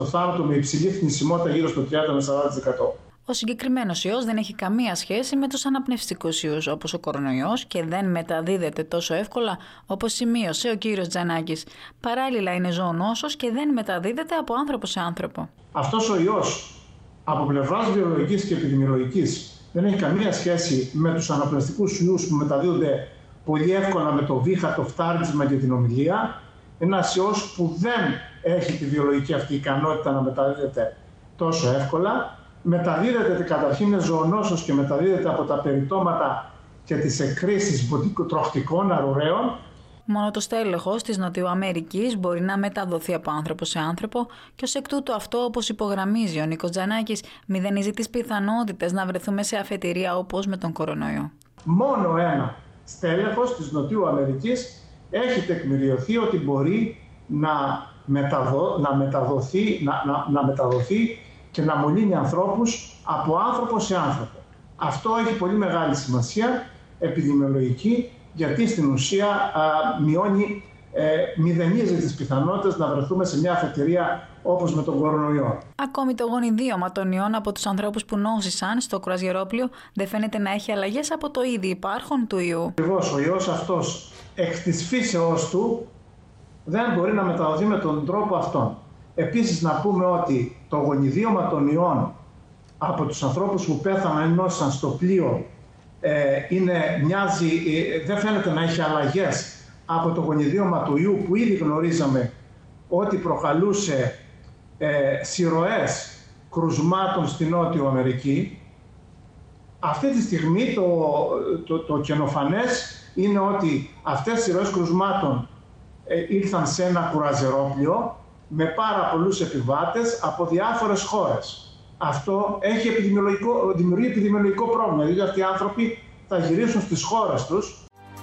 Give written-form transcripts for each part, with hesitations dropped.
θάνατο με υψηλή θνησιμότητα γύρω στο 30 με 40%. Ο συγκεκριμένος ιός δεν έχει καμία σχέση με τους αναπνευστικούς ιούς όπως ο κορονοϊός και δεν μεταδίδεται τόσο εύκολα όπως σημείωσε ο κύριος Τζανάκης. Παράλληλα είναι ζωονόσος και δεν μεταδίδεται από άνθρωπο σε άνθρωπο. Αυτός ο ιός από πλευράς βιολογικής και επιδημιολογικής δεν έχει καμία σχέση με τους αναπνευστικούς ιούς που μεταδίδονται πολύ εύκολα με το βήχα, το φτάρισμα και την ομιλία. Ένας ιός που δεν έχει τη βιολογική αυτή ικανότητα να μεταδίδεται τόσο εύκολα. Μεταδίδεται καταρχήν, είναι ζωονόσος και μεταδίδεται από τα περιτώματα και τις εκκρίσεις τροχτικών αρουραίων. Μόνο το στέλεχος της Νοτιοαμερικής μπορεί να μεταδοθεί από άνθρωπο σε άνθρωπο και ως εκ τούτου αυτό, όπως υπογραμμίζει ο Νίκος Τζανάκης, μηδενίζει τις πιθανότητες να βρεθούμε σε αφετηρία όπως με τον κορονοϊό. Μόνο ένα στέλεχος της Νοτιοαμερικής έχει τεκμηριωθεί ότι μπορεί να μεταδοθεί και να μολύνει ανθρώπους από άνθρωπο σε άνθρωπο. Αυτό έχει πολύ μεγάλη σημασία επιδημιολογική, γιατί στην ουσία μηδενίζει τις πιθανότητες να βρεθούμε σε μια αφετηρία όπως με τον κορονοϊό. Ακόμη το γονιδίωμα των ιών από τους ανθρώπους που νόσησαν στο κρουαζιερόπλοιο δεν φαίνεται να έχει αλλαγές από το ήδη υπάρχον του ιού. Ακριβώς, ο ιός αυτός εκ της φύσεώς του δεν μπορεί να μεταδοθεί με τον τρόπο αυτόν. Επίσης να πούμε ότι το γονιδίωμα των ιών από τους ανθρώπους που πέθαναν ή νόσησαν στο πλοίο δεν φαίνεται να έχει αλλαγές από το γονιδίωμα του ιού που ήδη γνωρίζαμε ότι προκαλούσε συρροές κρουσμάτων στη Νότιο Αμερική. Αυτή τη στιγμή το καινοφανές είναι ότι αυτές οι συρροές κρουσμάτων ήρθαν σε ένα κρουαζιερόπλοιο με πάρα πολλούς επιβάτες από διάφορες χώρες. Αυτό δημιουργεί επιδημιολογικό πρόβλημα, δηλαδή αυτοί οι άνθρωποι θα γυρίσουν στις χώρες τους.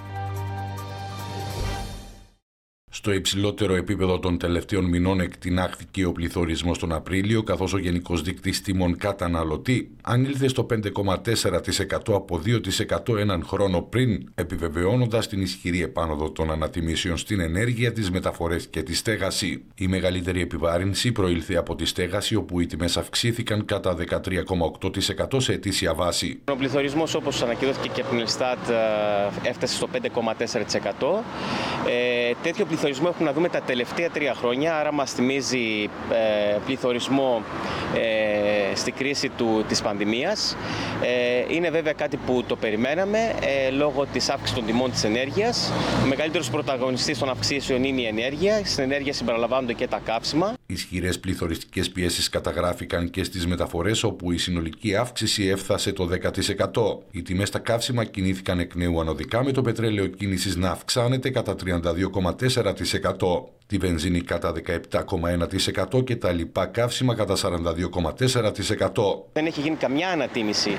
Στο υψηλότερο επίπεδο των τελευταίων μηνών εκτινάχθηκε ο πληθωρισμός τον Απρίλιο, καθώς ο γενικός δείκτης τιμών καταναλωτή ανήλθε στο 5,4% από 2% έναν χρόνο πριν, επιβεβαιώνοντας την ισχυρή επάνωδο των ανατιμήσεων στην ενέργεια, τις μεταφορές και τη στέγαση. Η μεγαλύτερη επιβάρυνση προήλθε από τη στέγαση, όπου οι τιμές αυξήθηκαν κατά 13,8% σε ετήσια βάση. Ο πληθωρισμός, όπως ανακοινώθηκε και από την Ελστάτ, έφτασε στο 5,4%. Τέτοιο πληθωρισμό έχουμε να δούμε τα τελευταία 3 χρόνια, άρα μας θυμίζει πληθωρισμό στη κρίση της πανδημίας. Είναι βέβαια κάτι που το περιμέναμε λόγω της αύξησης των τιμών της ενέργειας. Ο μεγαλύτερος πρωταγωνιστής των αυξήσεων είναι η ενέργεια. Στην ενέργεια συμπεριλαμβάνονται και τα καύσιμα. Ισχυρές πληθωριστικές πιέσεις καταγράφηκαν και στις μεταφορές, όπου η συνολική αύξηση έφτασε το 10%. Οι τιμές στα καύσιμα κινήθηκαν εκ νέου ανωδικά, με το πετρέλαιο κίνησης να αυξάνεται κατά 32,4%, τη βενζίνη κατά 17,1% και τα λοιπά καύσιμα κατά 42,4%. Δεν έχει γίνει καμιά ανατίμηση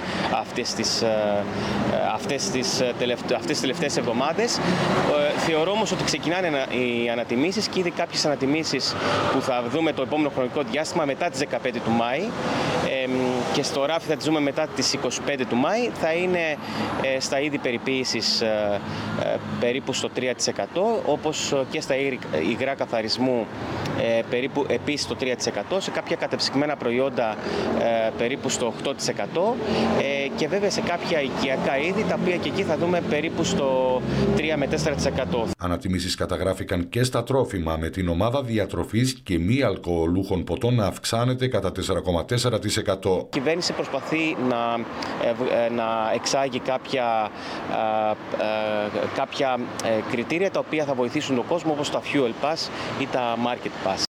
αυτές τις τελευταίες εβδομάδες. Θεωρώ όμως ότι ξεκινάνε οι ανατιμήσεις και ήδη κάποιες ανατιμήσεις που θα δούμε το επόμενο χρονικό διάστημα μετά τις 15 του Μάη και στο ράφι θα τις δούμε μετά τις 25 του Μάη, θα είναι στα είδη περιποίησης περίπου στο 3%, όπως και στα υγρά καθαρισμού περίπου επίσης το 3%, σε κάποια κατεψυγμένα προϊόντα περίπου στο 8% και βέβαια σε κάποια οικιακά είδη, τα οποία και εκεί θα δούμε περίπου στο 3 με 4%. Ανατιμήσεις καταγράφηκαν και στα τρόφιμα, με την ομάδα διατροφής και μη αλκοολούχων ποτών να αυξάνεται κατά 4,4%. Η κυβέρνηση προσπαθεί να εξάγει κάποια κριτήρια τα οποία θα βοηθήσουν τον κόσμο, όπως τα Fuel Pass ή τα Market Pass.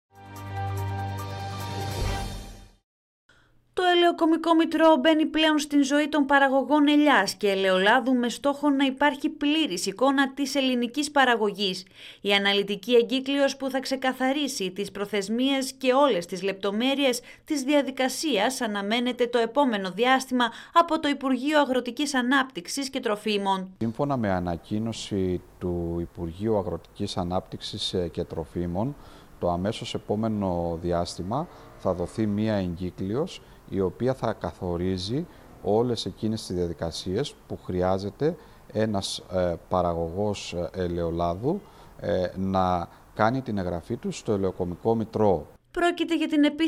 Το ελαιοκομικό μητρό μπαίνει πλέον στην ζωή των παραγωγών ελιάς και ελαιολάδου με στόχο να υπάρχει πλήρης εικόνα της ελληνικής παραγωγής. Η αναλυτική εγκύκλειος που θα ξεκαθαρίσει τις προθεσμίες και όλες τις λεπτομέρειες της διαδικασίας αναμένεται το επόμενο διάστημα από το Υπουργείο Αγροτικής Ανάπτυξης και Τροφίμων. Σύμφωνα με ανακοίνωση του Υπουργείου Αγροτικής Ανάπτυξης και Τροφίμων, το αμέσως επόμενο διάστημα θα δοθεί μία εγκύκλειος η οποία θα καθορίζει όλες εκείνες τις διαδικασίες που χρειάζεται ένας παραγωγός ελαιολάδου να κάνει την εγγραφή του στο ελαιοκομικό μητρό. Πρόκειται για την επίσημη